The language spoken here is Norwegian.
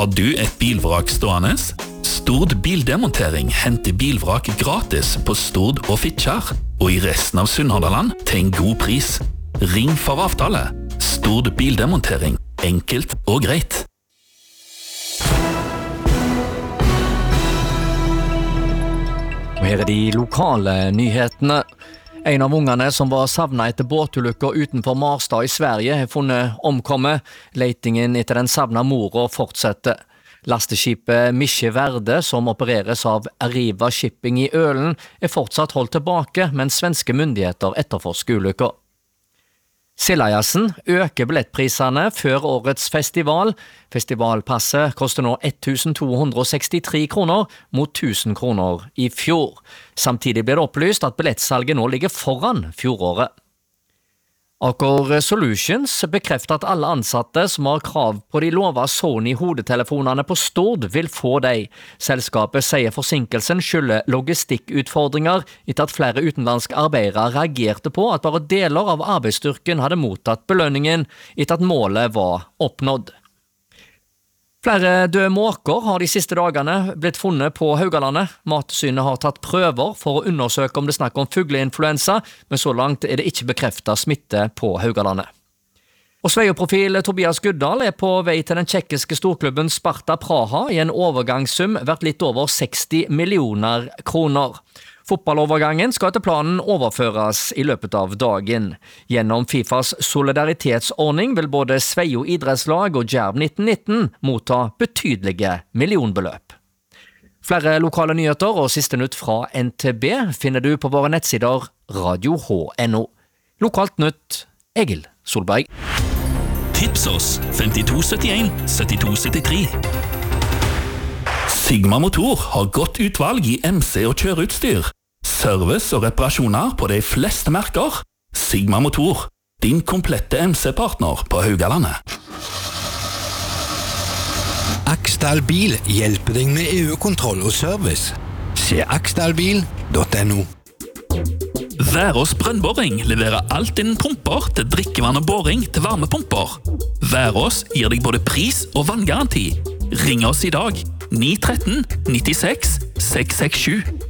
Har du et bilvrak stående? Stord Bildemontering henter bilvrak gratis på Stord og Fitjar, og i resten av Sunnhordland til en god pris. Ring for avtale. Stord Bildemontering. Enkelt og greit. Her er de lokale nyhetene. En av ungene som var savnet etter båtulykker utenfor Marstad i Sverige er funnet omkommet. Leitingen etter den savnede mora fortsetter. Lasteskipet Misje Verde, som opereres av Arriva Shipping i Ølen, er fortsatt holdt tilbake, mens svenske myndigheter etterforsker ulykker. Sillajassen øker billettprisene før årets festival. Festivalpasset koster nå 1263 kroner mot 1000 kroner i fjor. Samtidig blir det opplyst at billettsalget nå ligger foran fjoråret. Aker Solutions bekrefter at alle ansatte som har krav på de lovede Sony-hodetelefonene på Stord vil få dem. Selskapet sier forsinkelsen skylder logistikkutfordringer etter at flere utenlandske arbeidere reagerte på at bare deler av arbeidsstyrken hadde mottatt belønningen etter at målet var oppnådd. Flere døde måker har de siste dagene blitt funnet på Haugalandet. Mattilsynet har tatt prøver for å undersøke om det snakker om fugleinfluensa, men så langt er det ikke bekreftet smitte på Haugalandet. Og Sveio-profil Tobias Guddal er på vei til den tjekkiske storklubben Sparta Praha i en overgangssum verdt litt over 60 millioner kroner. Fotballovergangen skal etter planen overføres i løpet av dagen. Gjennom FIFAs solidaritetsordning vil både Sveio idrettslag og Djerv 1919 motta betydelige millionbeløp. Flere lokale nyheter og siste nytt fra NTB finner du på våre nettsider radio.no. Lokalt nytt, Egil Solberg. Tips oss 5271 7273. Sigma Motor har godt utvalg i MC og kjøreutstyr. Service og reparasjoner på de fleste merker. Sigma Motor, din komplette MC-partner på Haugalandet. Aksdal Bil hjelper deg med EU-kontroll og service. Se aksdalbil.no. Værås Brønnboring leverer alt innen pumper til drikkevann og boring til varmepumper. Værås gir deg både pris og vanngaranti. Ring oss i dag 913 96 667.